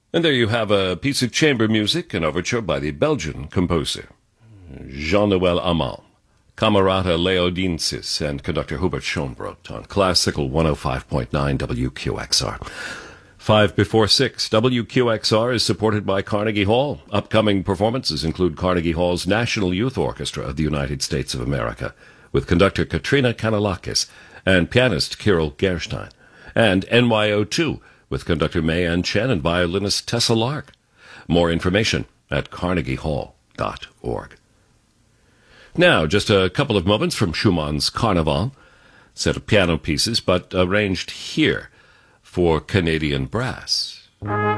And there you have a piece of chamber music, an overture by the Belgian composer Jean-Noël Amand, Camerata Leonensis, and conductor Hubert Schönbrot on Classical 105.9 WQXR. 5 before 6, WQXR is supported by Carnegie Hall. Upcoming performances include Carnegie Hall's National Youth Orchestra of the United States of America, with conductor Katrina Kanellakis and pianist Kirill Gerstein, and NYO2, with conductor May-Ann Chen and violinist Tessa Lark. More information at carnegiehall.org. Now, just a couple of moments from Schumann's Carnaval, set of piano pieces, but arranged here for Canadian brass.